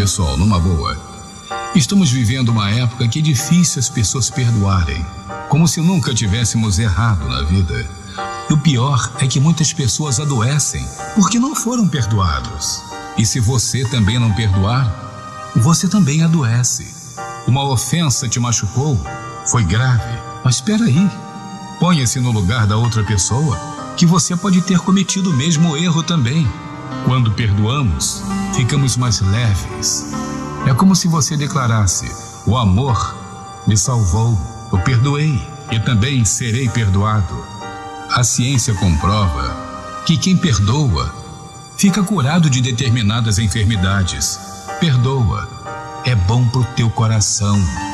pessoal, numa boa. Estamos vivendo uma época que é difícil as pessoas perdoarem, como se nunca tivéssemos errado na vida. E o pior é que muitas pessoas adoecem porque não foram perdoados. E se você também não perdoar, você também adoece. Uma ofensa te machucou, foi grave, mas espera aí. Ponha-se no lugar da outra pessoa, que você pode ter cometido o mesmo erro também. Quando perdoamos, ficamos mais leves. É como se você declarasse: o amor me salvou, eu perdoei e também serei perdoado. A ciência comprova que quem perdoa fica curado de determinadas enfermidades. Perdoa, é bom pro teu coração.